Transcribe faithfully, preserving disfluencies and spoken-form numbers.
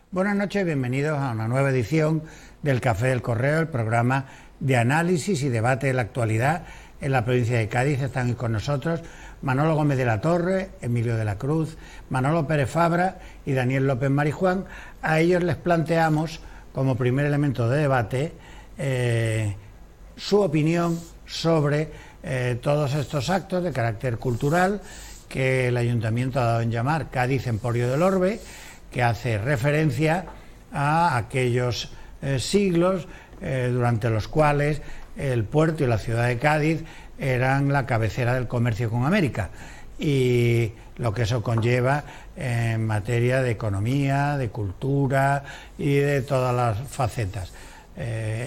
Buenas noches, bienvenidos a una nueva edición del Café del Correo, el programa de análisis y debate de la actualidad en la provincia de Cádiz. Están hoy con nosotros Manolo Gómez de la Torre, Emilio de la Cruz, Manolo Pérez Fabra y Daniel López Marijuán. A ellos les planteamos, como primer elemento de debate, eh, su opinión sobre eh, todos estos actos de carácter cultural que el Ayuntamiento ha dado en llamar Cádiz Emporio del Orbe, que hace referencia a aquellos eh, siglos eh, durante los cuales el puerto y la ciudad de Cádiz eran la cabecera del comercio con América, y lo que eso conlleva en materia de economía, de cultura y de todas las facetas. Eh,